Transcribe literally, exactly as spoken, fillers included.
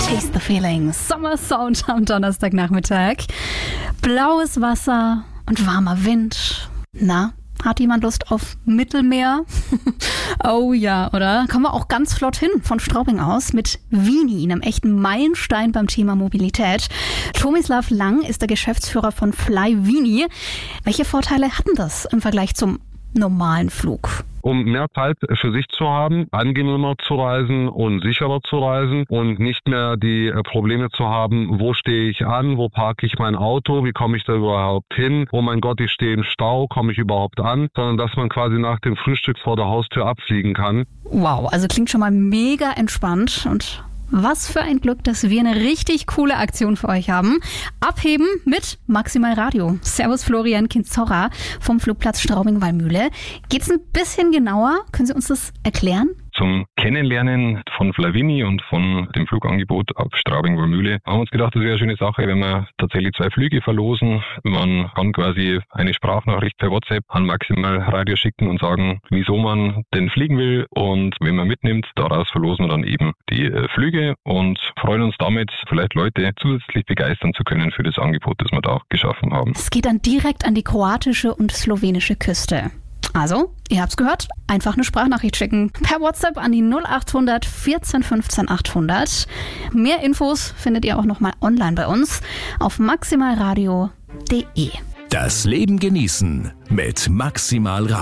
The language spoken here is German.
Taste the Feeling. Sommersound am Donnerstagnachmittag. Blaues Wasser und warmer Wind. Na, hat jemand Lust auf Mittelmeer? Oh ja, oder? Kommen wir auch ganz flott hin von Straubing aus mit Vini, einem echten Meilenstein beim Thema Mobilität. Tomislav Lang ist der Geschäftsführer von Fly Vini. Welche Vorteile hatten das im Vergleich zum normalen Flug? Um mehr Zeit für sich zu haben, angenehmer zu reisen und sicherer zu reisen und nicht mehr die Probleme zu haben, wo stehe ich an, wo parke ich mein Auto, wie komme ich da überhaupt hin, oh mein Gott, ich stehe im Stau, komme ich überhaupt an, sondern dass man quasi nach dem Frühstück vor der Haustür abfliegen kann. Wow, also klingt schon mal mega entspannt und was für ein Glück, dass wir eine richtig coole Aktion für euch haben. Abheben mit Maximal Radio. Servus Florian Kinzorra vom Flugplatz Straubing-Wallmühle. Geht's ein bisschen genauer? Können Sie uns das erklären? Zum Kennenlernen von Fly Vini und von dem Flugangebot ab Straubing-Wallmühle haben wir uns gedacht, das wäre eine schöne Sache, wenn wir tatsächlich zwei Flüge verlosen. Man kann quasi eine Sprachnachricht per WhatsApp an Maximal Radio schicken und sagen, wieso man denn fliegen will. Und wenn man mitnimmt, daraus verlosen wir dann eben die äh, Flüge und freuen uns damit, vielleicht Leute zusätzlich begeistern zu können für das Angebot, das wir da geschaffen haben. Es geht dann direkt an die kroatische und slowenische Küste. Also, ihr habt's gehört, einfach eine Sprachnachricht schicken. Per WhatsApp an die null acht hundert vierzehn fünfzehn achthundert. Mehr Infos findet ihr auch nochmal online bei uns auf maximalradio punkt de. Das Leben genießen mit Maximal Radio.